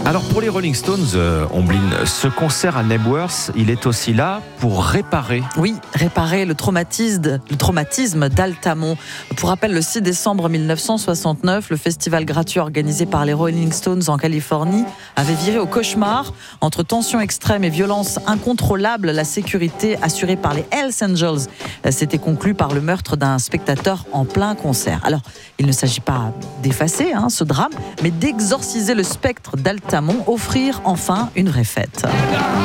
Alors pour les Rolling Stones, Ombline, ce concert à Knebworth, il est aussi là pour réparer. Oui, réparer le traumatisme d'Altamont. Pour rappel, le 6 décembre 1969, le festival gratuit organisé par les Rolling Stones en Californie avait viré au cauchemar. Entre tensions extrêmes et violences incontrôlables, la sécurité assurée par les Hells Angels s'était conclue par le meurtre d'un spectateur en plein concert. Alors, il ne s'agit pas d'effacer ce drame, mais d'exorciser le spectre d'Altamont, offrir enfin une vraie fête.